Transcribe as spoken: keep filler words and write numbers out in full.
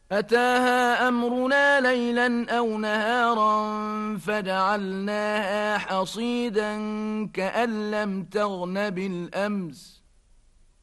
أتاها أمرنا ليلا أو نهارا فجعلناها حصيدا كأن لم تغن بالأمس